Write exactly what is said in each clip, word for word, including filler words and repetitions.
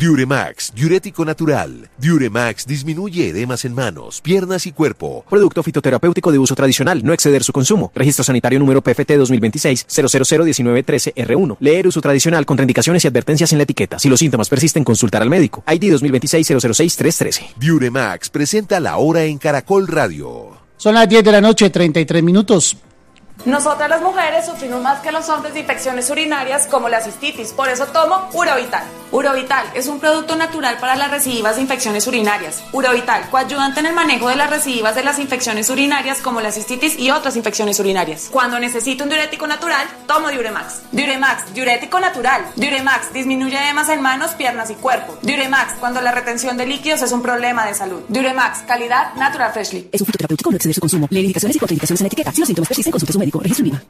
Diuremax, diurético natural. Diuremax disminuye edemas en manos, piernas y cuerpo. Producto fitoterapéutico de uso tradicional, no exceder su consumo. Registro sanitario número P F T dos mil veintiséis cero cero cero diecinueve trece R uno. Leer uso tradicional, contraindicaciones y advertencias en la etiqueta. Si los síntomas persisten, consultar al médico. I D dos mil veintiséis cero cero seis tres trece. Diuremax presenta La Hora en Caracol Radio. Son las diez de la noche, treinta y tres minutos. Nosotras las mujeres sufrimos más que los hombres de infecciones urinarias como la cistitis, por eso tomo Urovital. Urovital es un producto natural para las recidivas de infecciones urinarias. Urovital, coayudante en el manejo de las recidivas de las infecciones urinarias como la cistitis y otras infecciones urinarias. Cuando necesito un diurético natural, tomo Diuremax. Diuremax, diurético natural. Diuremax disminuye edemas en manos, piernas y cuerpo. Diuremax, cuando la retención de líquidos es un problema de salud. Diuremax, calidad Natural Freshly. Es un fitoterapéutico, no exceder su consumo. Leer indicaciones y contraindicaciones en la etiqueta. Si los síntomas persisten, consulte a su médico. Registro IVA.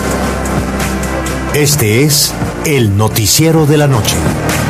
Este es el noticiero de la noche.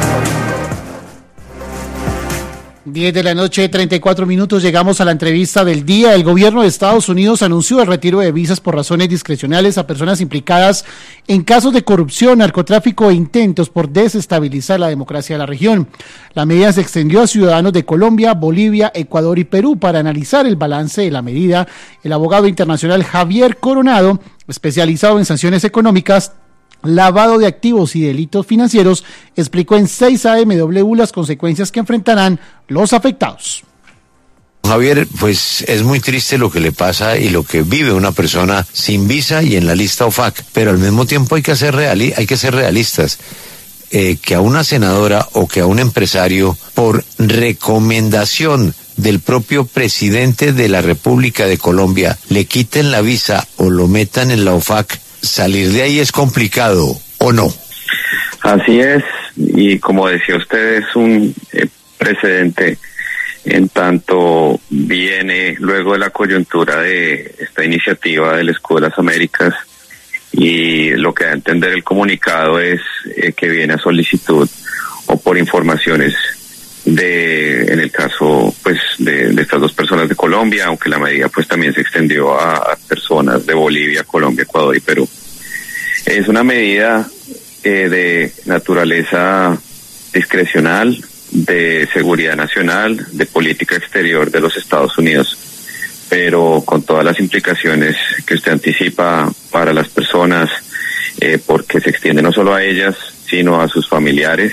diez de la noche, treinta y cuatro minutos, llegamos a la entrevista del día. El gobierno de Estados Unidos anunció el retiro de visas por razones discrecionales a personas implicadas en casos de corrupción, narcotráfico e intentos por desestabilizar la democracia de la región. La medida se extendió a ciudadanos de Colombia, Bolivia, Ecuador y Perú. Para analizar el balance de la medida, el abogado internacional Javier Coronado, especializado en sanciones económicas, lavado de activos y delitos financieros, explicó en seis A M W las consecuencias que enfrentarán los afectados. Javier, pues es muy triste lo que le pasa y lo que vive una persona sin visa y en la lista O F A C, pero al mismo tiempo hay que ser, reali- hay que ser realistas. Eh, que a una senadora o que a un empresario, por recomendación del propio presidente de la República de Colombia, le quiten la visa o lo metan en la O F A C, salir de ahí es complicado, ¿o no? Así es, y como decía usted, es un eh, precedente en tanto viene luego de la coyuntura de esta iniciativa del Escudo de las Américas, y lo que da a entender el comunicado es eh, que viene a solicitud o por informaciones de, en el caso pues de, de estas dos personas de Colombia, aunque la medida pues también se extendió a, a personas de Bolivia, Colombia, Ecuador y Perú. Es una medida eh, de naturaleza discrecional, de seguridad nacional, de política exterior de los Estados Unidos, pero con todas las implicaciones que usted anticipa para las personas, eh, porque se extiende no solo a ellas, sino a sus familiares.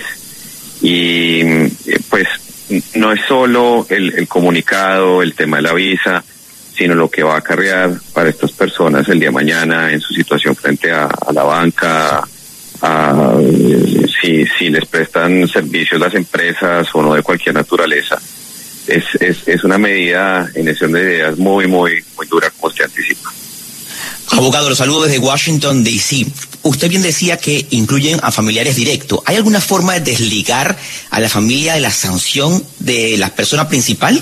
Y eh, pues no es solo el, el comunicado, el tema de la visa, sino lo que va a acarrear para estas personas el día de mañana en su situación frente a, a la banca, a, si, si les prestan servicios las empresas o no de cualquier naturaleza. Es, es, es una medida en ese orden de ideas muy, muy, muy dura, como usted anticipa. Abogado, los saludo desde Washington, D C Usted bien decía que incluyen a familiares directos. ¿Hay alguna forma de desligar a la familia de la sanción de la persona principal?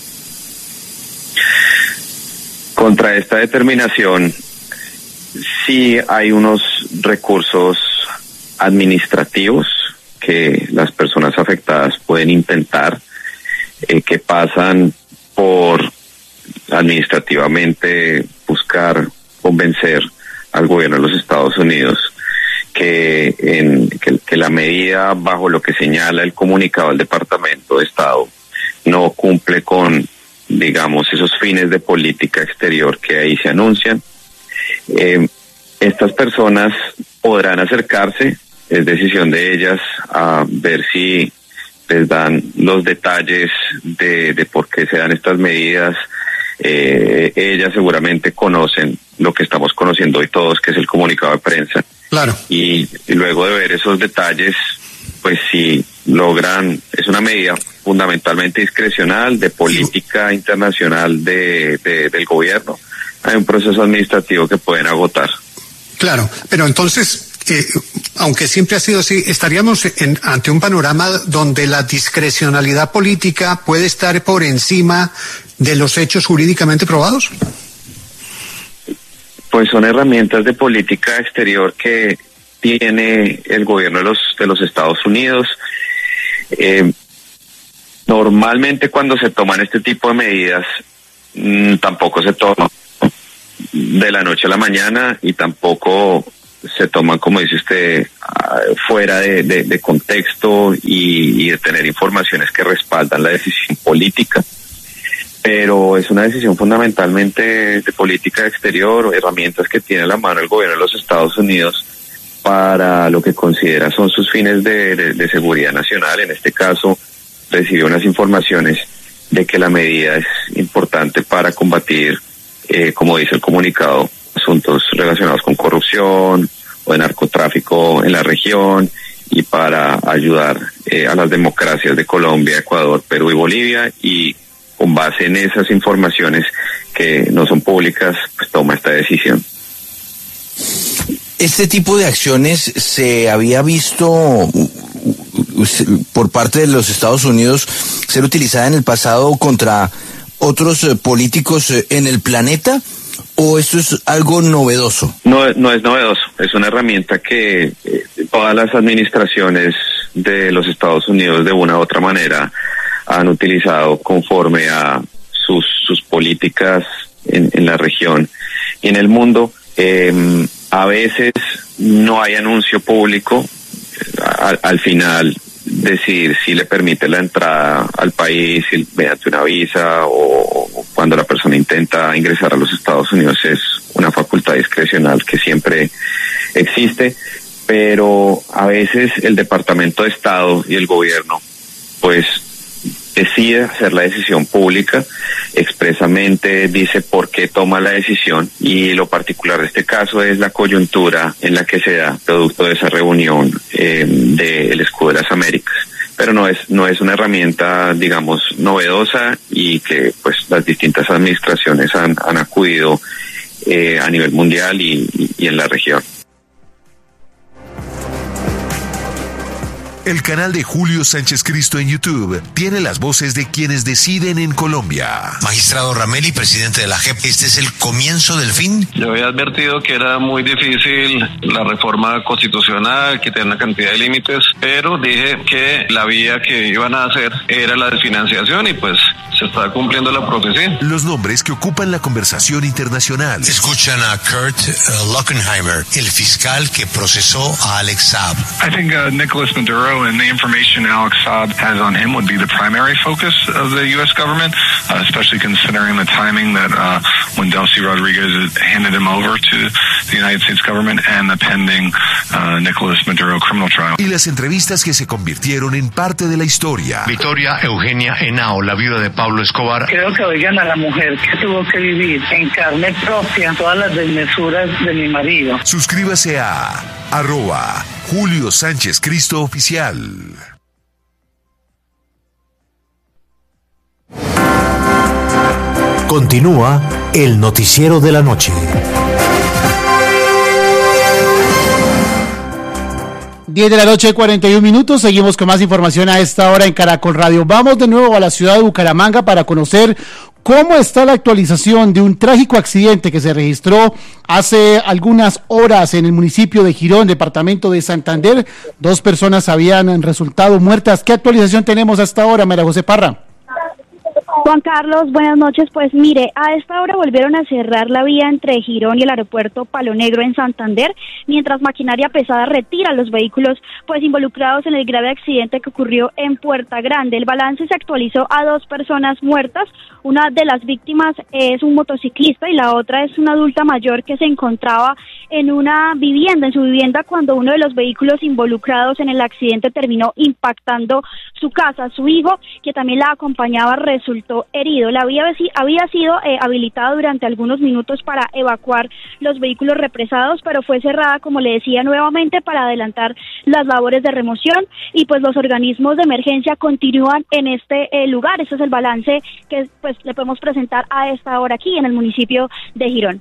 Contra esta determinación, sí hay unos recursos administrativos que las personas afectadas pueden intentar, eh, que pasan por administrativamente buscar convencer al gobierno de los Estados Unidos que, en, que, que la medida bajo lo que señala el comunicado del Departamento de Estado no cumple con, digamos, esos fines de política exterior que ahí se anuncian. Eh, estas personas podrán acercarse, es decisión de ellas, a ver si les dan los detalles de, de por qué se dan estas medidas. Eh, ellas seguramente conocen lo que estamos conociendo hoy todos, que es el comunicado de prensa. Claro. Y, y luego de ver esos detalles, pues si logran, es una medida fundamentalmente discrecional de política sí. internacional de, de, del gobierno. Hay un proceso administrativo que pueden agotar. Claro, pero entonces, eh, aunque siempre ha sido así, estaríamos en, ante un panorama donde la discrecionalidad política puede estar por encima de los hechos jurídicamente probados. Pues son herramientas de política exterior que tiene el gobierno de los de los Estados Unidos. Eh, normalmente cuando se toman este tipo de medidas, mmm, tampoco se toma de la noche a la mañana y tampoco se toman, como dice usted, fuera de, de, de contexto y, y de tener informaciones que respaldan la decisión política. Pero es una decisión fundamentalmente de política exterior, herramientas que tiene a la mano el gobierno de los Estados Unidos para lo que considera son sus fines de, de, de seguridad nacional. En este caso, recibió unas informaciones de que la medida es importante para combatir, eh, como dice el comunicado, asuntos relacionados con corrupción o de narcotráfico en la región, y para ayudar eh, a las democracias de Colombia, Ecuador, Perú y Bolivia, y con base en esas informaciones que no son públicas, pues toma esta decisión. Este tipo de acciones se había visto por parte de los Estados Unidos ser utilizada en el pasado contra otros políticos en el planeta, ¿o esto es algo novedoso? No, no es novedoso, es una herramienta que eh, todas las administraciones de los Estados Unidos de una u otra manera han utilizado conforme a sus, sus políticas en, en la región y en el mundo. Eh, a veces no hay anuncio público, al, al final decir si le permite la entrada al país si, mediante una visa o, o cuando la persona intenta ingresar a los Estados Unidos es una facultad discrecional que siempre existe, pero a veces el Departamento de Estado y el gobierno pues decide hacer la decisión pública, expresamente dice por qué toma la decisión, y lo particular de este caso es la coyuntura en la que se da producto de esa reunión eh, del Escudo de las Américas. Pero no es no es una herramienta, digamos, novedosa y que pues las distintas administraciones han, han acudido eh, a nivel mundial y, y, y en la región. El canal de Julio Sánchez Cristo en YouTube tiene las voces de quienes deciden en Colombia. Magistrado Rameli, presidente de la J E P, ¿este es el comienzo del fin? Yo había advertido que era muy difícil la reforma constitucional, que tenía una cantidad de límites, pero dije que la vía que iban a hacer era la desfinanciación y pues se está cumpliendo la profecía. Los nombres que ocupan la conversación internacional. Escuchan a Kurt uh, Lockenheimer, el fiscal que procesó a Alex Saab. I think uh, Nicholas Maduro and the information Alex Saab has on him would be the primary focus of the U S government, uh, especially considering the timing that uh, when Delcy Rodriguez handed him over to the United States government and the pending uh, Nicolas Maduro criminal trial. Y las entrevistas que se convirtieron en parte de la historia. Victoria Eugenia Henao, la viuda de Pablo Escobar. Creo que oigan a la mujer que tuvo que vivir en carne propia todas las desmesuras de mi marido. Suscríbase a arroba Julio Sánchez Cristo Oficial. Continúa el noticiero de la noche. diez de la noche, cuarenta y un minutos. Seguimos con más información a esta hora en Caracol Radio. Vamos de nuevo a la ciudad de Bucaramanga para conocer cómo está la actualización de un trágico accidente que se registró hace algunas horas en el municipio de Girón, departamento de Santander. Dos personas habían resultado muertas. ¿Qué actualización tenemos hasta ahora, María José Parra? Juan Carlos, buenas noches. Pues mire, a esta hora volvieron a cerrar la vía entre Girón y el aeropuerto Palo Negro en Santander, mientras maquinaria pesada retira los vehículos pues involucrados en el grave accidente que ocurrió en Puerta Grande. El balance se actualizó a dos personas muertas. Una de las víctimas es un motociclista y la otra es una adulta mayor que se encontraba en una vivienda, en su vivienda, cuando uno de los vehículos involucrados en el accidente terminó impactando su casa. Su hijo, que también la acompañaba, resultó herido. La vía había sido eh, habilitada durante algunos minutos para evacuar los vehículos represados, pero fue cerrada, como le decía, nuevamente para adelantar las labores de remoción, y pues los organismos de emergencia continúan en este eh, lugar. Ese es el balance que pues le podemos presentar a esta hora aquí en el municipio de Girón.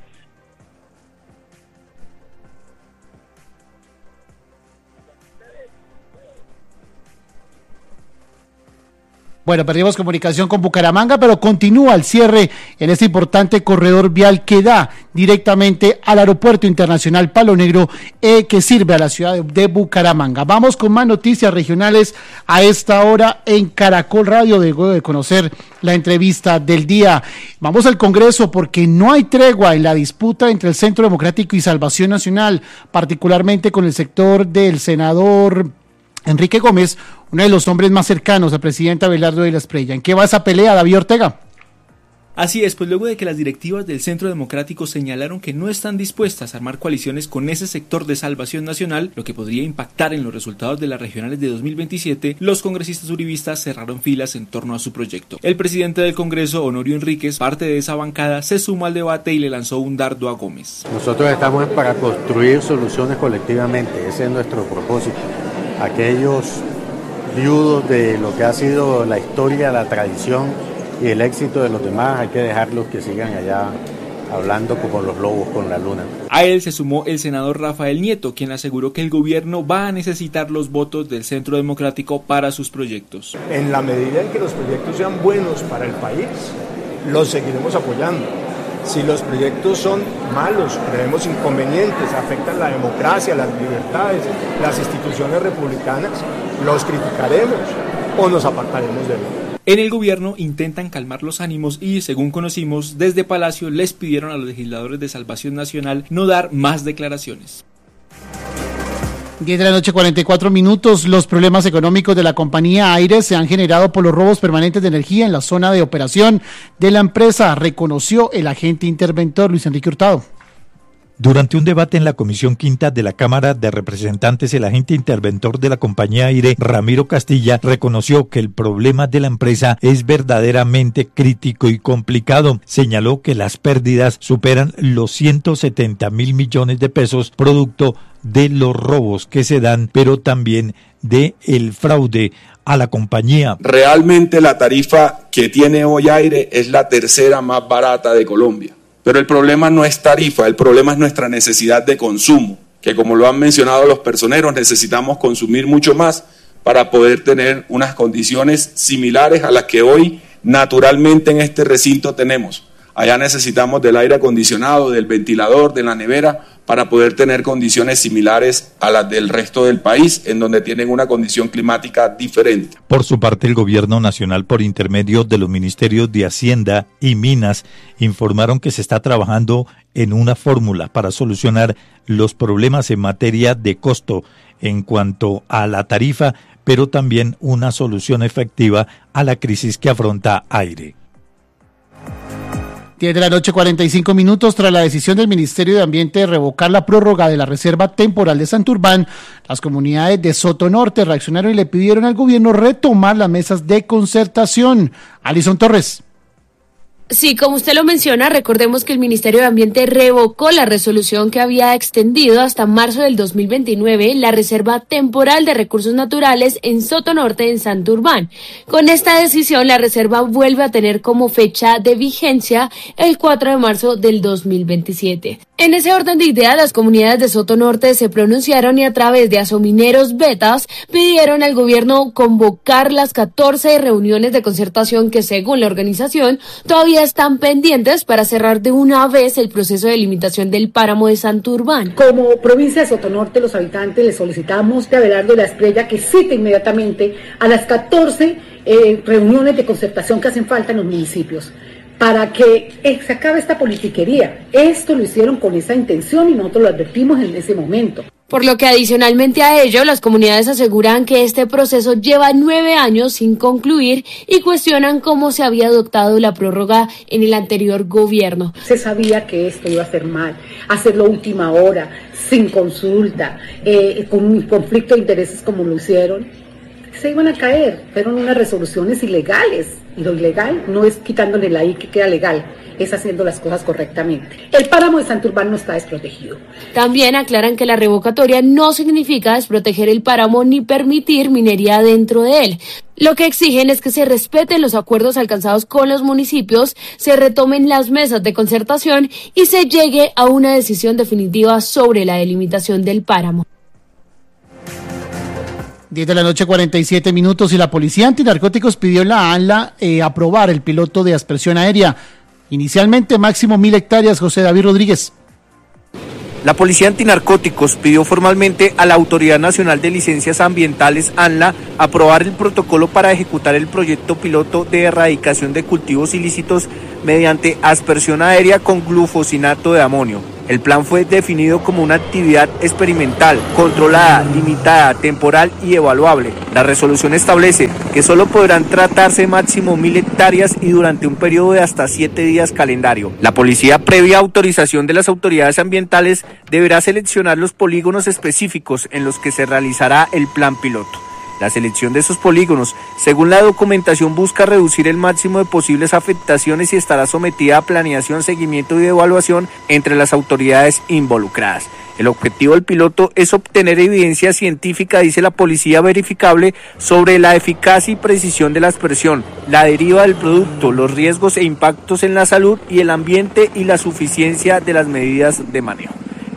Bueno, perdimos comunicación con Bucaramanga, pero continúa el cierre en este importante corredor vial que da directamente al Aeropuerto Internacional Palo Negro, eh, que sirve a la ciudad de, de Bucaramanga. Vamos con más noticias regionales a esta hora en Caracol Radio, de, de conocer la entrevista del día. Vamos al Congreso porque no hay tregua en la disputa entre el Centro Democrático y Salvación Nacional, particularmente con el sector del senador Enrique Gómez, uno de los hombres más cercanos al presidente Abelardo de la Espriella. ¿En qué va esa pelea, David Ortega? Así es, pues luego de que las directivas del Centro Democrático señalaron que no están dispuestas a armar coaliciones con ese sector de Salvación Nacional, lo que podría impactar en los resultados de las regionales de dos mil veintisiete, los congresistas uribistas cerraron filas en torno a su proyecto. El presidente del Congreso, Honorio Enríquez, parte de esa bancada, se sumó al debate y le lanzó un dardo a Gómez. Nosotros estamos para construir soluciones colectivamente, ese es nuestro propósito. Aquellos viudos de lo que ha sido la historia, la tradición y el éxito de los demás, hay que dejarlos que sigan allá hablando como los lobos con la luna. A él se sumó el senador Rafael Nieto, quien aseguró que el gobierno va a necesitar los votos del Centro Democrático para sus proyectos. En la medida en que los proyectos sean buenos para el país, los seguiremos apoyando. Si los proyectos son malos, creemos inconvenientes, afectan la democracia, las libertades, las instituciones republicanas, los criticaremos o nos apartaremos de ellos. En el gobierno intentan calmar los ánimos y, según conocimos, desde Palacio les pidieron a los legisladores de Salvación Nacional no dar más declaraciones. diez de la noche, cuarenta y cuatro minutos. Los problemas económicos de la compañía Aire se han generado por los robos permanentes de energía en la zona de operación de la empresa, reconoció el agente interventor Luis Enrique Hurtado. Durante un debate en la Comisión Quinta de la Cámara de Representantes, el agente interventor de la compañía Aire, Ramiro Castilla, reconoció que el problema de la empresa es verdaderamente crítico y complicado. Señaló que las pérdidas superan los ciento setenta mil millones de pesos, producto de los robos que se dan, pero también de el fraude a la compañía. Realmente la tarifa que tiene hoy Aire es la tercera más barata de Colombia. Pero el problema no es tarifa, el problema es nuestra necesidad de consumo, que como lo han mencionado los personeros, necesitamos consumir mucho más para poder tener unas condiciones similares a las que hoy naturalmente en este recinto tenemos. Allá necesitamos del aire acondicionado, del ventilador, de la nevera, para poder tener condiciones similares a las del resto del país, en donde tienen una condición climática diferente. Por su parte, el Gobierno Nacional, por intermedio de los Ministerios de Hacienda y Minas, informaron que se está trabajando en una fórmula para solucionar los problemas en materia de costo en cuanto a la tarifa, pero también una solución efectiva a la crisis que afronta Aire. diez de la noche, cuarenta y cinco minutos. Tras la decisión del Ministerio de Ambiente de revocar la prórroga de la Reserva Temporal de Santurbán, las comunidades de Soto Norte reaccionaron y le pidieron al gobierno retomar las mesas de concertación. Alison Torres. Sí, como usted lo menciona, recordemos que el Ministerio de Ambiente revocó la resolución que había extendido hasta marzo del dos mil veintinueve la Reserva Temporal de Recursos Naturales en Soto Norte, en Santurbán. Con esta decisión, la reserva vuelve a tener como fecha de vigencia el cuatro de marzo del dos mil veintisiete. En ese orden de ideas, las comunidades de Soto Norte se pronunciaron y a través de Asomineros Betas pidieron al gobierno convocar las catorce reuniones de concertación que, según la organización, todavía están pendientes para cerrar de una vez el proceso de limitación del páramo de Santurbán. Como provincia de Soto Norte, los habitantes le solicitamos de Abelardo de la Espriella que cite inmediatamente a las catorce eh, reuniones de concertación que hacen falta en los municipios, para que eh, se acabe esta politiquería. Esto lo hicieron con esa intención y nosotros lo advertimos en ese momento. Por lo que adicionalmente a ello, las comunidades aseguran que este proceso lleva nueve años sin concluir y cuestionan cómo se había adoptado la prórroga en el anterior gobierno. Se sabía que esto iba a ser mal, hacerlo a última hora, sin consulta, eh, con un conflicto de intereses como lo hicieron. Se iban a caer, fueron unas resoluciones ilegales, y lo ilegal no es quitándole la I que queda legal, es haciendo las cosas correctamente. El páramo de Santurbán no está desprotegido. También aclaran que la revocatoria no significa desproteger el páramo ni permitir minería dentro de él. Lo que exigen es que se respeten los acuerdos alcanzados con los municipios, se retomen las mesas de concertación y se llegue a una decisión definitiva sobre la delimitación del páramo. diez de la noche, cuarenta y siete minutos, y la Policía Antinarcóticos pidió en la ANLA eh, aprobar el piloto de aspersión aérea. Inicialmente máximo mil hectáreas, José David Rodríguez. La Policía Antinarcóticos pidió formalmente a la Autoridad Nacional de Licencias Ambientales, ANLA, aprobar el protocolo para ejecutar el proyecto piloto de erradicación de cultivos ilícitos mediante aspersión aérea con glufosinato de amonio. El plan fue definido como una actividad experimental, controlada, limitada, temporal y evaluable. La resolución establece que solo podrán tratarse máximo mil hectáreas y durante un periodo de hasta siete días calendario. La policía, previa autorización de las autoridades ambientales, deberá seleccionar los polígonos específicos en los que se realizará el plan piloto. La selección de esos polígonos, según la documentación, busca reducir el máximo de posibles afectaciones y estará sometida a planeación, seguimiento y evaluación entre las autoridades involucradas. El objetivo del piloto es obtener evidencia científica, dice la policía, verificable sobre la eficacia y precisión de la aspersión, la deriva del producto, los riesgos e impactos en la salud y el ambiente y la suficiencia de las medidas de manejo.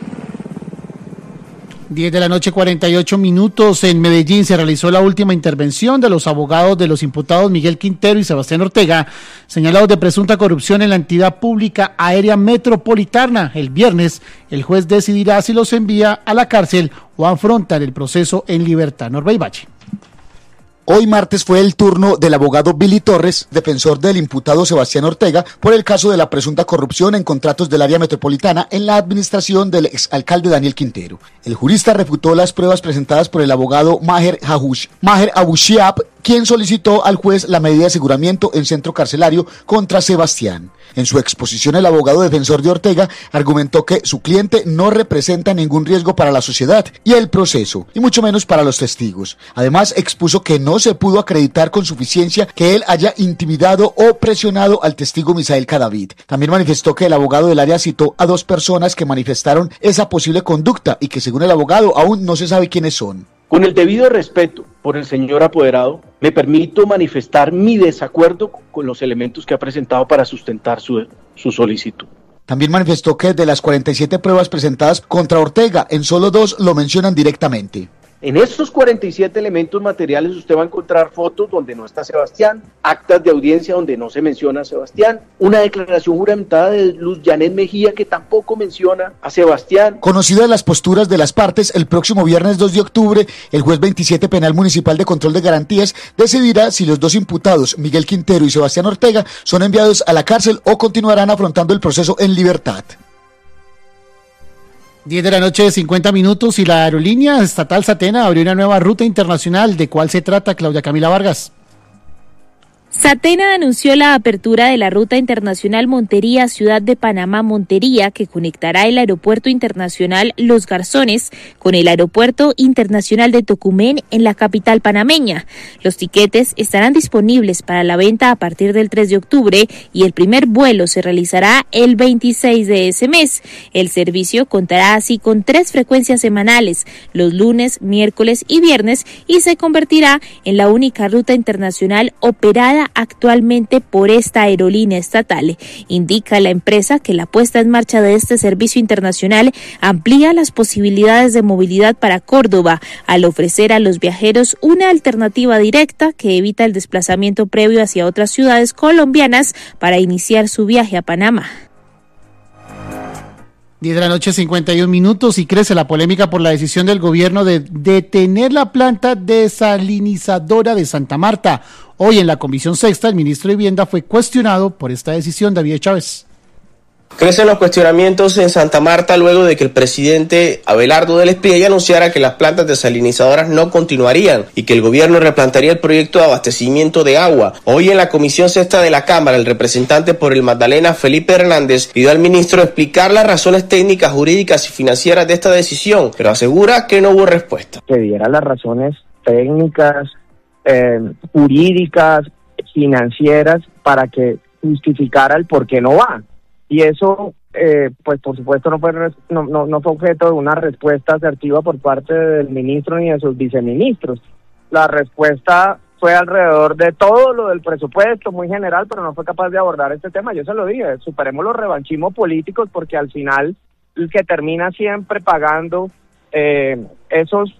diez de la noche, cuarenta y ocho minutos. En Medellín se realizó la última intervención de los abogados de los imputados Miguel Quintero y Sebastián Ortega, señalados de presunta corrupción en la entidad pública aérea metropolitana. El viernes, el juez decidirá si los envía a la cárcel o afrontan el proceso en libertad. Norbey Bache. Hoy martes fue el turno del abogado Billy Torres, defensor del imputado Sebastián Ortega, por el caso de la presunta corrupción en contratos del área metropolitana en la administración del exalcalde Daniel Quintero. El jurista refutó las pruebas presentadas por el abogado Maher Hahush, Maher Abushiab, quien solicitó al juez la medida de aseguramiento en centro carcelario contra Sebastián. En su exposición, el abogado defensor de Ortega argumentó que su cliente no representa ningún riesgo para la sociedad y el proceso, y mucho menos para los testigos. Además, expuso que no se pudo acreditar con suficiencia que él haya intimidado o presionado al testigo Misael Cadavid. También manifestó que el abogado del área citó a dos personas que manifestaron esa posible conducta y que, según el abogado, aún no se sabe quiénes son. Con el debido respeto por el señor apoderado, me permito manifestar mi desacuerdo con los elementos que ha presentado para sustentar su, su solicitud. También manifestó que de las cuarenta y siete pruebas presentadas contra Ortega, en solo dos lo mencionan directamente. En estos cuarenta y siete elementos materiales usted va a encontrar fotos donde no está Sebastián, actas de audiencia donde no se menciona a Sebastián, una declaración juramentada de Luz Janet Mejía que tampoco menciona a Sebastián. Conocidas las posturas de las partes, el próximo viernes dos de octubre, el juez veintisiete Penal Municipal de Control de Garantías decidirá si los dos imputados, Miguel Quintero y Sebastián Ortega, son enviados a la cárcel o continuarán afrontando el proceso en libertad. diez de la noche, cincuenta minutos, y la aerolínea estatal Satena abrió una nueva ruta internacional. ¿De cuál se trata, Claudia Camila Vargas? Satena anunció la apertura de la ruta internacional Montería Ciudad de Panamá Montería, que conectará el aeropuerto internacional Los Garzones con el aeropuerto internacional de Tocumen en la capital panameña. Los tiquetes estarán disponibles para la venta a partir del tres de octubre y el primer vuelo se realizará el veintiséis de ese mes. El servicio contará así con tres frecuencias semanales, los lunes, miércoles y viernes, y se convertirá en la única ruta internacional operada actualmente por esta aerolínea estatal. Indica la empresa que la puesta en marcha de este servicio internacional amplía las posibilidades de movilidad para Córdoba al ofrecer a los viajeros una alternativa directa que evita el desplazamiento previo hacia otras ciudades colombianas para iniciar su viaje a Panamá. diez de la noche, cincuenta y un minutos, y crece la polémica por la decisión del gobierno de detener la planta desalinizadora de Santa Marta. Hoy en la Comisión Sexta, el ministro de Vivienda fue cuestionado por esta decisión. David Chávez. Crecen los cuestionamientos en Santa Marta luego de que el presidente Abelardo del Espriella anunciara que las plantas desalinizadoras no continuarían y que el gobierno replantearía el proyecto de abastecimiento de agua. Hoy en la Comisión Sexta de la Cámara, el representante por el Magdalena, Felipe Hernández, pidió al ministro explicar las razones técnicas, jurídicas y financieras de esta decisión, pero asegura que no hubo respuesta. Que diera las razones técnicas, eh, jurídicas, financieras, para que justificara el por qué no va. Y eso, eh, pues por supuesto, no fue no, no, no fue objeto de una respuesta asertiva por parte del ministro ni de sus viceministros. La respuesta fue alrededor de todo lo del presupuesto, muy general, pero no fue capaz de abordar este tema. Yo se lo dije, superemos los revanchismos políticos, porque al final el que termina siempre pagando eh, esos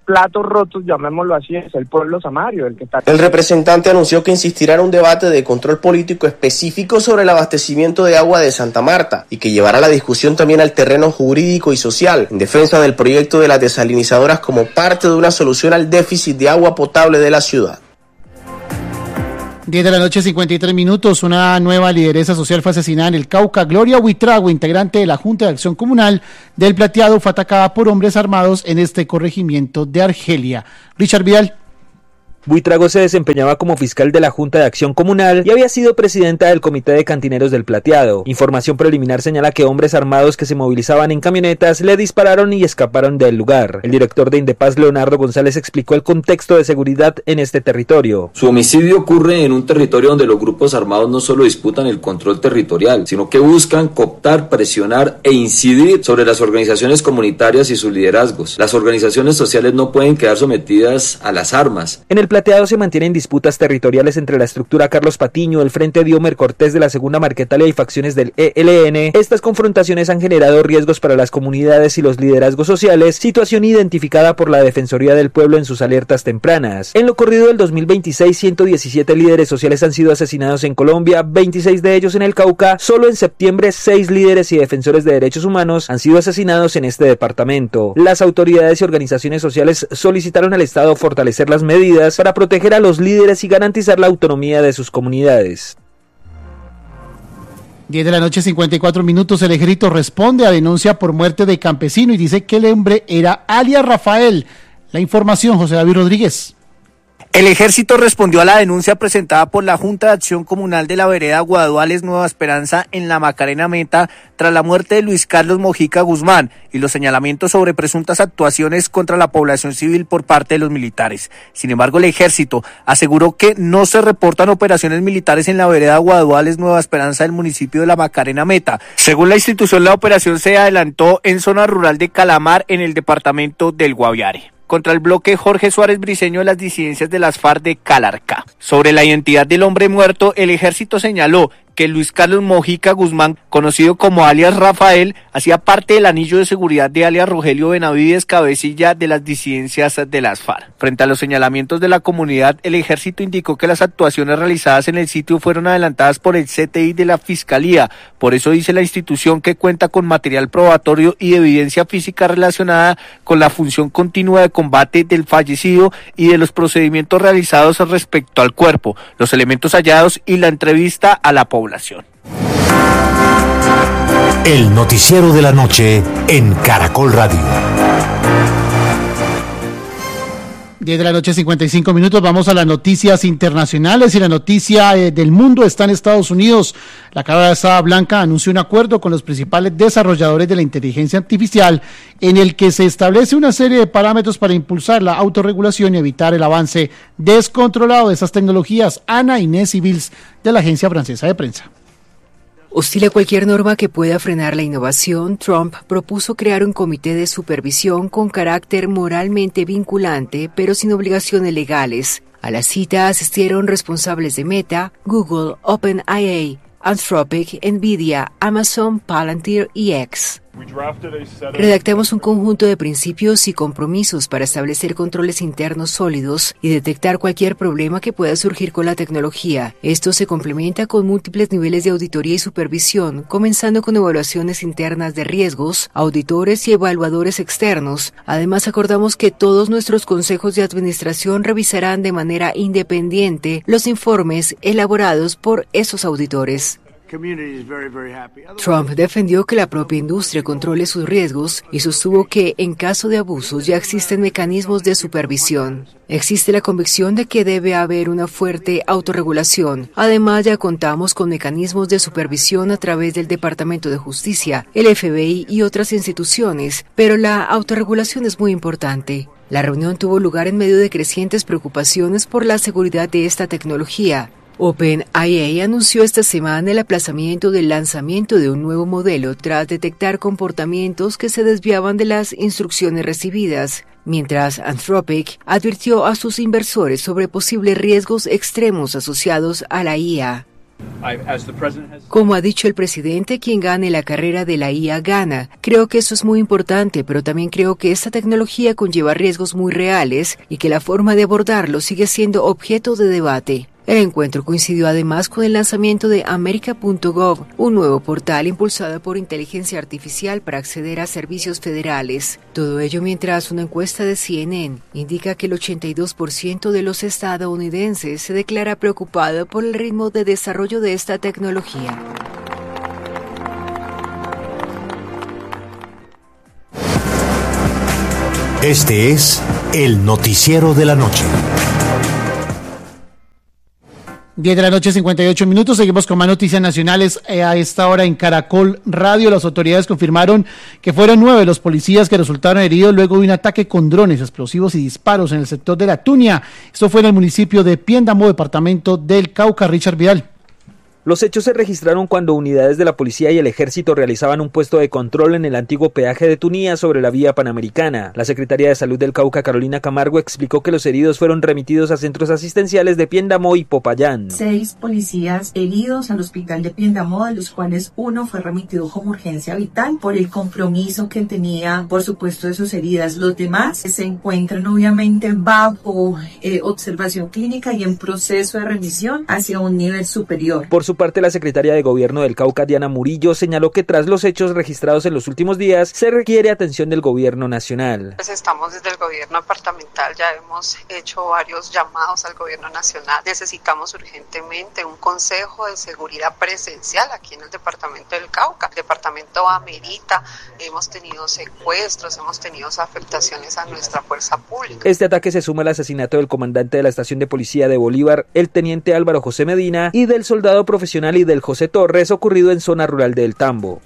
platos rotos, llamémoslo así, es el pueblo samario, el que está... El representante anunció que insistirá en un debate de control político específico sobre el abastecimiento de agua de Santa Marta y que llevará la discusión también al terreno jurídico y social en defensa del proyecto de las desalinizadoras como parte de una solución al déficit de agua potable de la ciudad. diez de la noche, cincuenta y tres minutos, una nueva lideresa social fue asesinada en el Cauca. Gloria Huitrago, integrante de la Junta de Acción Comunal del Plateado, fue atacada por hombres armados en este corregimiento de Argelia. Richard Vidal. Buitrago se desempeñaba como fiscal de la Junta de Acción Comunal y había sido presidenta del Comité de Cantineros del Plateado. Información preliminar señala que hombres armados que se movilizaban en camionetas le dispararon y escaparon del lugar. El director de Indepaz, Leonardo González, explicó el contexto de seguridad en este territorio. Su homicidio ocurre en un territorio donde los grupos armados no solo disputan el control territorial, sino que buscan cooptar, presionar e incidir sobre las organizaciones comunitarias y sus liderazgos. Las organizaciones sociales no pueden quedar sometidas a las armas. En el Plateado se mantienen disputas territoriales entre la estructura Carlos Patiño, el Frente Diomer Cortés de la Segunda Marquetalia y facciones del E L N. Estas confrontaciones han generado riesgos para las comunidades y los liderazgos sociales, situación identificada por la Defensoría del Pueblo en sus alertas tempranas. En lo corrido del dos mil veintiséis, ciento diecisiete líderes sociales han sido asesinados en Colombia, veintiséis de ellos en el Cauca. Solo en septiembre, seis líderes y defensores de derechos humanos han sido asesinados en este departamento. Las autoridades y organizaciones sociales solicitaron al Estado fortalecer las medidas para proteger a los líderes y garantizar la autonomía de sus comunidades. diez de la noche, cincuenta y cuatro minutos, el ejército responde a denuncia por muerte de campesino y dice que el hombre era alias Rafael. La información, José David Rodríguez. El ejército respondió a la denuncia presentada por la Junta de Acción Comunal de la vereda Guaduales Nueva Esperanza en la Macarena Meta tras la muerte de Luis Carlos Mojica Guzmán y los señalamientos sobre presuntas actuaciones contra la población civil por parte de los militares. Sin embargo, el ejército aseguró que no se reportan operaciones militares en la vereda Guaduales Nueva Esperanza del municipio de la Macarena Meta. Según la institución, la operación se adelantó en zona rural de Calamar en el departamento del Guaviare, contra el bloque Jorge Suárez Briceño de las disidencias de las FARC de Calarcá. Sobre la identidad del hombre muerto, el ejército señaló que Luis Carlos Mojica Guzmán, conocido como alias Rafael, hacía parte del anillo de seguridad de alias Rogelio Benavides, cabecilla de las disidencias de las FARC. Frente a los señalamientos de la comunidad, el ejército indicó que las actuaciones realizadas en el sitio fueron adelantadas por el C T I de la Fiscalía. Por eso dice la institución que cuenta con material probatorio y evidencia física relacionada con la función continua de combate del fallecido y de los procedimientos realizados respecto al cuerpo, los elementos hallados y la entrevista a la población. El noticiero de la noche en Caracol Radio. diez de la noche, cincuenta y cinco minutos, vamos a las noticias internacionales y la noticia eh, del mundo está en Estados Unidos. La Casa Blanca anunció un acuerdo con los principales desarrolladores de la inteligencia artificial en el que se establece una serie de parámetros para impulsar la autorregulación y evitar el avance descontrolado de esas tecnologías. Ana Inés Civils, de la Agencia Francesa de Prensa. Hostil a cualquier norma que pueda frenar la innovación, Trump propuso crear un comité de supervisión con carácter moralmente vinculante, pero sin obligaciones legales. A la cita asistieron responsables de Meta, Google, OpenAI, Anthropic, Nvidia, Amazon, Palantir y X. Redactamos un conjunto de principios y compromisos para establecer controles internos sólidos y detectar cualquier problema que pueda surgir con la tecnología. Esto se complementa con múltiples niveles de auditoría y supervisión, comenzando con evaluaciones internas de riesgos, auditores y evaluadores externos. Además, acordamos que todos nuestros consejos de administración revisarán de manera independiente los informes elaborados por esos auditores. Trump defendió que la propia industria controle sus riesgos y sostuvo que, en caso de abusos, ya existen mecanismos de supervisión. Existe la convicción de que debe haber una fuerte autorregulación. Además, ya contamos con mecanismos de supervisión a través del Departamento de Justicia, el F B I y otras instituciones, pero la autorregulación es muy importante. La reunión tuvo lugar en medio de crecientes preocupaciones por la seguridad de esta tecnología. OpenAI anunció esta semana el aplazamiento del lanzamiento de un nuevo modelo tras detectar comportamientos que se desviaban de las instrucciones recibidas, mientras Anthropic advirtió a sus inversores sobre posibles riesgos extremos asociados a la I A. Como ha dicho el presidente, quien gane la carrera de la I A gana. Creo que eso es muy importante, pero también creo que esta tecnología conlleva riesgos muy reales y que la forma de abordarlo sigue siendo objeto de debate. El encuentro coincidió además con el lanzamiento de America punto gov, un nuevo portal impulsado por inteligencia artificial para acceder a servicios federales. Todo ello mientras una encuesta de C N N indica que el ochenta y dos por ciento de los estadounidenses se declara preocupado por el ritmo de desarrollo de esta tecnología. Este es el noticiero de la noche. diez de la noche, cincuenta y ocho minutos. Seguimos con más noticias nacionales a esta hora en Caracol Radio. Las autoridades confirmaron que fueron nueve los policías que resultaron heridos luego de un ataque con drones, explosivos y disparos en el sector de La Tunia. Esto fue en el municipio de Piendamó, departamento del Cauca. Richard Vidal. Los hechos se registraron cuando unidades de la policía y el ejército realizaban un puesto de control en el antiguo peaje de Tunía sobre la vía panamericana. La secretaria de Salud del Cauca, Carolina Camargo, explicó que los heridos fueron remitidos a centros asistenciales de Piendamó y Popayán. Seis policías heridos al hospital de Piendamó, de los cuales uno fue remitido como urgencia vital por el compromiso que tenía, por supuesto, de sus heridas. Los demás se encuentran obviamente bajo eh, observación clínica y en proceso de remisión hacia un nivel superior. Por su parte, la secretaria de Gobierno del Cauca, Diana Murillo, señaló que tras los hechos registrados en los últimos días, se requiere atención del Gobierno nacional. Pues estamos desde el Gobierno departamental, ya hemos hecho varios llamados al Gobierno nacional. Necesitamos urgentemente un Consejo de Seguridad presencial aquí en el departamento del Cauca. El departamento amerita, hemos tenido secuestros, hemos tenido afectaciones a nuestra fuerza pública. Este ataque se suma al asesinato del comandante de la estación de policía de Bolívar, el teniente Álvaro José Medina, y del soldado profesional y del José Torres, ocurrido en zona rural del Tambo.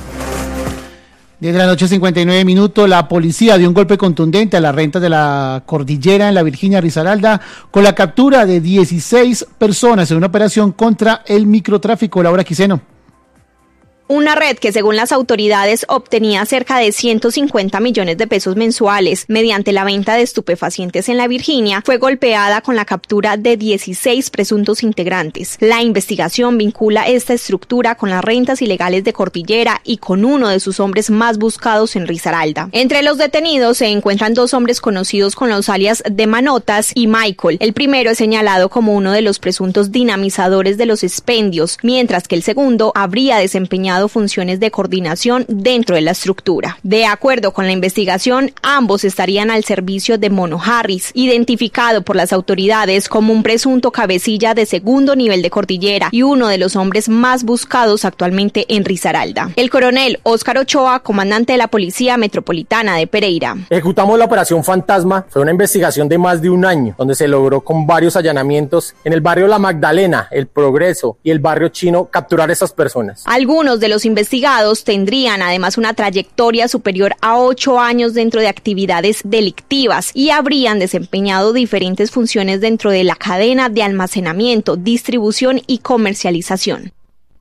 diez de la noche, cincuenta y nueve minutos. La policía dio un golpe contundente a las rentas de la cordillera en la Virginia Risaralda con la captura de dieciséis personas en una operación contra el microtráfico. Laura Quiseno. Una red que según las autoridades obtenía cerca de ciento cincuenta millones de pesos mensuales mediante la venta de estupefacientes en la Virginia fue golpeada con la captura de dieciséis presuntos integrantes. La investigación vincula esta estructura con las rentas ilegales de Cordillera y con uno de sus hombres más buscados en Risaralda. Entre los detenidos se encuentran dos hombres conocidos con los alias de Manotas y Michael. El primero es señalado como uno de los presuntos dinamizadores de los expendios, mientras que el segundo habría desempeñado funciones de coordinación dentro de la estructura. De acuerdo con la investigación, ambos estarían al servicio de Mono Harris, identificado por las autoridades como un presunto cabecilla de segundo nivel de Cordillera y uno de los hombres más buscados actualmente en Risaralda. El coronel Óscar Ochoa, comandante de la Policía Metropolitana de Pereira. Ejecutamos la operación Fantasma, fue una investigación de más de un año, donde se logró con varios allanamientos en el barrio La Magdalena, El Progreso y el barrio Chino capturar a esas personas. Algunos de los investigados tendrían además una trayectoria superior a ocho años dentro de actividades delictivas y habrían desempeñado diferentes funciones dentro de la cadena de almacenamiento, distribución y comercialización.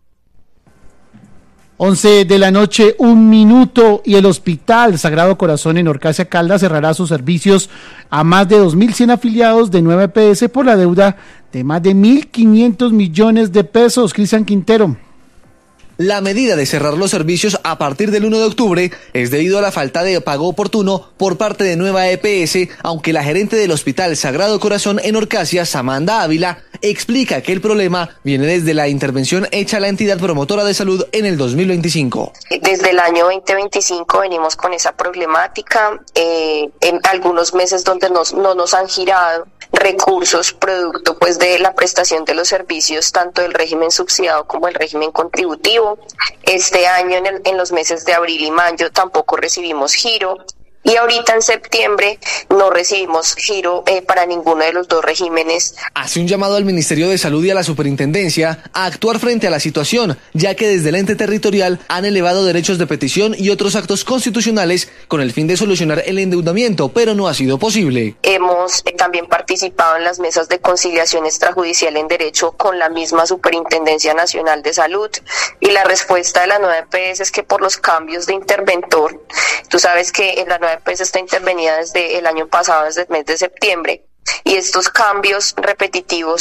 once de la noche, un minuto, y el Hospital Sagrado Corazón en Orcasia Caldas cerrará sus servicios a más de dos mil cien afiliados de nueve E P S por la deuda de más de mil quinientos millones de pesos. Cristian Quintero. La medida de cerrar los servicios a partir del uno de octubre es debido a la falta de pago oportuno por parte de Nueva E P S, aunque la gerente del Hospital Sagrado Corazón en Orcasia, Samantha Ávila, explica que el problema viene desde la intervención hecha a la entidad promotora de salud en el dos mil veinticinco. Desde el año veinte veinticinco venimos con esa problemática, eh, en algunos meses donde nos, no nos han girado recursos producto pues de la prestación de los servicios tanto del régimen subsidiado como el régimen contributivo. Este año en, el, en los meses de abril y mayo tampoco recibimos giro. Y ahorita en septiembre no recibimos giro eh, para ninguno de los dos regímenes. Hace un llamado al Ministerio de Salud y a la Superintendencia a actuar frente a la situación, ya que desde el ente territorial han elevado derechos de petición y otros actos constitucionales con el fin de solucionar el endeudamiento, pero no ha sido posible. Hemos eh, también participado en las mesas de conciliación extrajudicial en derecho con la misma Superintendencia Nacional de Salud y la respuesta de la nueva E P S es que por los cambios de interventor, tú sabes que en la nueva E P S está intervenida desde el año pasado, desde el mes de septiembre, y estos cambios repetitivos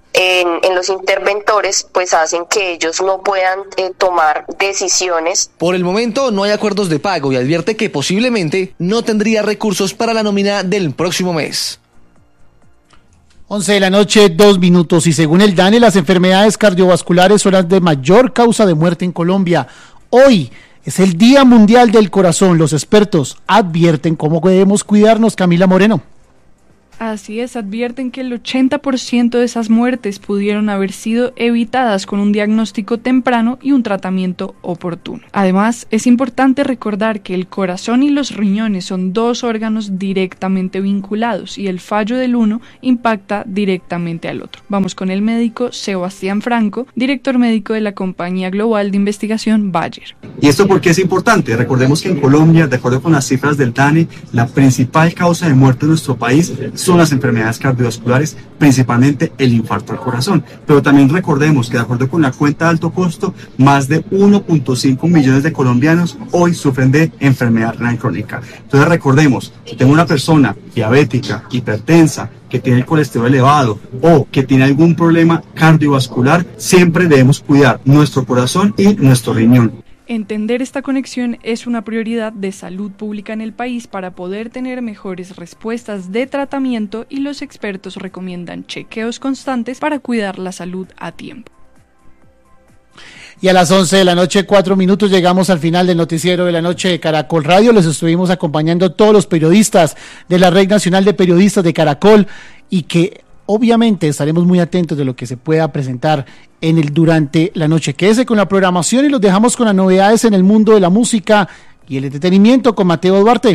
en, en los interventores, pues hacen que ellos no puedan eh, tomar decisiones. Por el momento no hay acuerdos de pago y advierte que posiblemente no tendría recursos para la nómina del próximo mes. once de la noche, dos minutos, y según el DANE, las enfermedades cardiovasculares son las de mayor causa de muerte en Colombia. Hoy es el Día Mundial del Corazón. Los expertos advierten cómo debemos cuidarnos. Camila Moreno. Así es, advierten que el ochenta por ciento de esas muertes pudieron haber sido evitadas con un diagnóstico temprano y un tratamiento oportuno. Además, es importante recordar que el corazón y los riñones son dos órganos directamente vinculados y el fallo del uno impacta directamente al otro. Vamos con el médico Sebastián Franco, director médico de la compañía global de investigación Bayer. ¿Y esto por qué es importante? Recordemos que en Colombia, de acuerdo con las cifras del DANE, la principal causa de muerte en nuestro país son las enfermedades cardiovasculares, principalmente el infarto al corazón. Pero también recordemos que de acuerdo con la cuenta de alto costo, más de uno punto cinco millones de colombianos hoy sufren de enfermedad renal crónica. Entonces recordemos, si tengo una persona diabética, hipertensa, que tiene el colesterol elevado o que tiene algún problema cardiovascular, siempre debemos cuidar nuestro corazón y nuestro riñón. Entender esta conexión es una prioridad de salud pública en el país para poder tener mejores respuestas de tratamiento y los expertos recomiendan chequeos constantes para cuidar la salud a tiempo. Y a las once de la noche, cuatro minutos, llegamos al final del noticiero de la noche de Caracol Radio. Les estuvimos acompañando todos los periodistas de la Red Nacional de Periodistas de Caracol y que obviamente estaremos muy atentos de lo que se pueda presentar en el durante la noche. Quédese con la programación y los dejamos con las novedades en el mundo de la música y el entretenimiento con Mateo Duarte.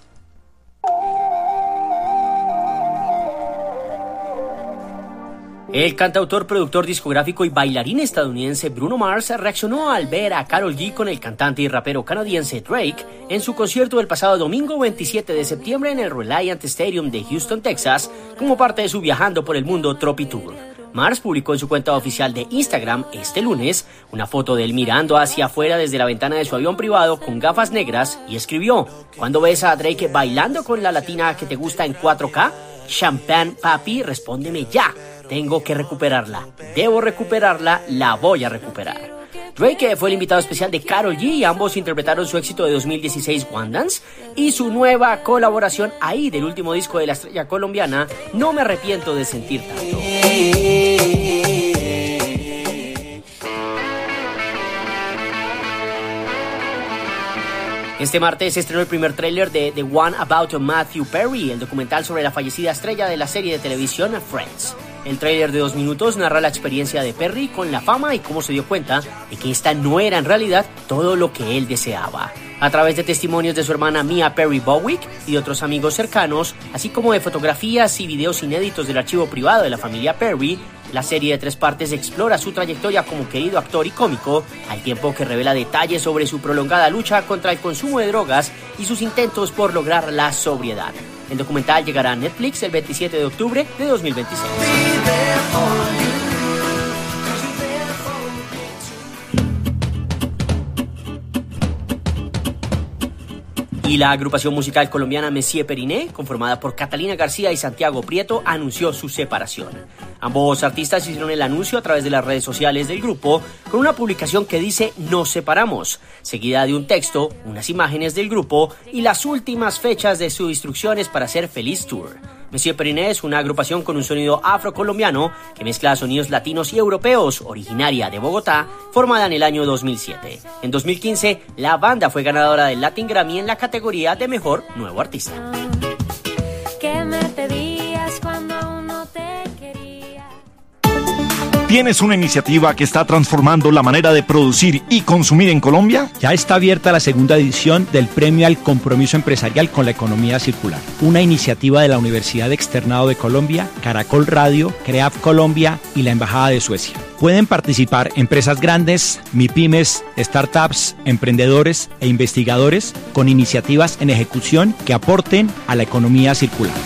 El cantautor, productor discográfico y bailarín estadounidense Bruno Mars reaccionó al ver a Karol G con el cantante y rapero canadiense Drake en su concierto del pasado domingo veintisiete de septiembre en el Reliant Stadium de Houston, Texas, como parte de su Viajando por el Mundo Tropi Tour. Mars publicó en su cuenta oficial de Instagram este lunes una foto de él mirando hacia afuera desde la ventana de su avión privado con gafas negras y escribió: ¿Cuándo ves a Drake bailando con la latina que te gusta en cuatro K? Champagne papi, respóndeme ya. Tengo que recuperarla. Debo recuperarla, la voy a recuperar. Drake fue el invitado especial de Karol G y ambos interpretaron su éxito de dos mil dieciséis One Dance y su nueva colaboración ahí del último disco de la estrella colombiana, No me arrepiento de sentir tanto. Este martes se estrenó el primer tráiler de The One About Matthew Perry, el documental sobre la fallecida estrella de la serie de televisión Friends. El tráiler de dos minutos narra la experiencia de Perry con la fama y cómo se dio cuenta de que esta no era en realidad todo lo que él deseaba. A través de testimonios de su hermana Mia Perry Bowick y de otros amigos cercanos, así como de fotografías y videos inéditos del archivo privado de la familia Perry, la serie de tres partes explora su trayectoria como querido actor y cómico, al tiempo que revela detalles sobre su prolongada lucha contra el consumo de drogas y sus intentos por lograr la sobriedad. El documental llegará a Netflix el veintisiete de octubre de dos mil veintiséis. Y la agrupación musical colombiana Messier Periné, conformada por Catalina García y Santiago Prieto, anunció su separación. Ambos artistas hicieron el anuncio a través de las redes sociales del grupo con una publicación que dice "Nos separamos", seguida de un texto, unas imágenes del grupo y las últimas fechas de sus instrucciones para hacer Feliz Tour. Messier Periné es una agrupación con un sonido afrocolombiano que mezcla sonidos latinos y europeos, originaria de Bogotá, formada en el año dos mil siete. En dos mil quince, la banda fue ganadora del Latin Grammy en la categoría de Mejor Nuevo Artista. ¿Qué me pedías cuando aún no te quería? ¿Tienes una iniciativa que está transformando la manera de producir y consumir en Colombia? Ya está abierta la segunda edición del Premio al Compromiso Empresarial con la Economía Circular, una iniciativa de la Universidad Externado de Colombia, Caracol Radio, CREAF Colombia y la Embajada de Suecia. Pueden participar empresas grandes, MIPYMES, startups, emprendedores e investigadores con iniciativas en ejecución que aporten a la economía circular.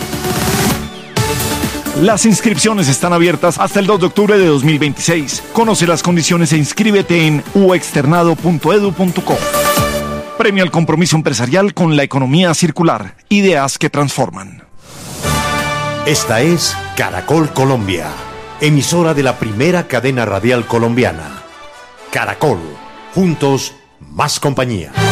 Las inscripciones están abiertas hasta el dos de octubre de dos mil veintiséis. Conoce las condiciones e inscríbete en u externado punto edu punto co. Premio al Compromiso Empresarial con la Economía Circular. Ideas que transforman. Esta es Caracol Colombia. emisora de la primera cadena radial colombiana. Caracol, juntos, más compañía.